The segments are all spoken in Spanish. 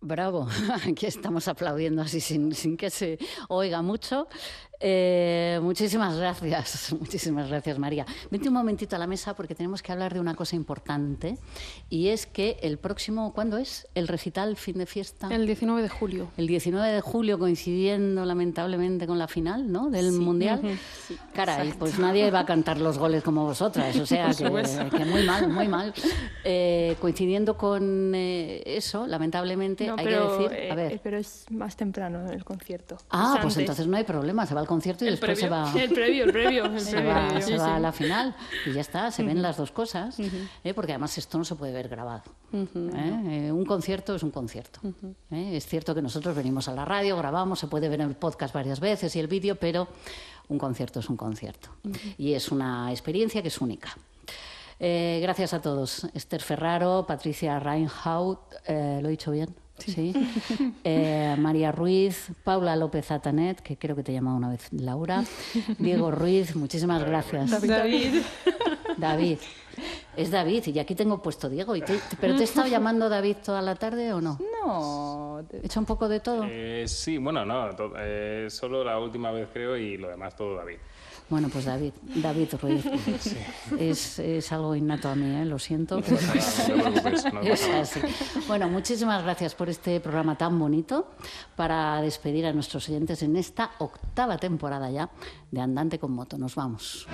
Bravo, aquí estamos aplaudiendo así sin que se oiga mucho. Muchísimas gracias María. Vente un momentito a la mesa porque tenemos que hablar de una cosa importante y es que el próximo, ¿cuándo es? El recital fin de fiesta. El 19 de julio. El 19 de julio coincidiendo lamentablemente con la final, ¿no? Del Mundial. Sí, caray, exacto. pues nadie va a cantar los goles como vosotras, o sea que muy mal. Coincidiendo con eso, lamentablemente No, hay pero, que decir, a ver. Pero es más temprano el concierto. Ah, Es pues antes. entonces no hay problema, se va al concierto y después se va... El previo. Se va a la final y ya está, se ven las dos cosas, porque además esto no se puede ver grabado. Un concierto es un concierto. Es cierto que nosotros venimos a la radio, grabamos, se puede ver en el podcast varias veces y el vídeo, pero un concierto es un concierto. Y es una experiencia que es única. Gracias a todos. Esther Ferraro, Patricia Reinhaut, ¿lo he dicho bien? Sí. María Ruiz, Paula López Atanet, que creo que te he llamado una vez Laura, Diego Ruiz, muchísimas gracias. David. Es David, y aquí tengo puesto Diego. ¿Pero te he estado llamando David toda la tarde o no? No. ¿He hecho un poco de todo? Sí, bueno, no, solo la última vez creo y lo demás todo David. Bueno, pues David Ruiz. Sí. Es algo innato a mí, lo siento. Pero... No te preocupes, no es pasa nada. así. Bueno, muchísimas gracias por este programa tan bonito para despedir a nuestros oyentes en esta 8ª temporada ya de Andante con Moto. Nos vamos.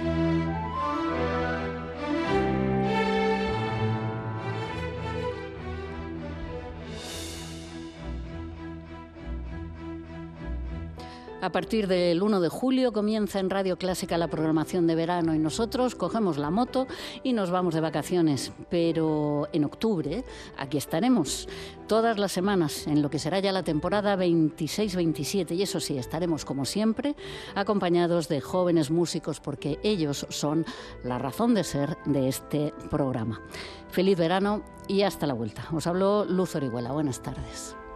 A partir del 1 de julio comienza en Radio Clásica la programación de verano y nosotros cogemos la moto y nos vamos de vacaciones. Pero en octubre aquí estaremos todas las semanas en lo que será ya la temporada 26-27 y eso sí, estaremos como siempre acompañados de jóvenes músicos porque ellos son la razón de ser de este programa. Feliz verano y hasta la vuelta. Os habló Luz Orihuela. Buenas tardes.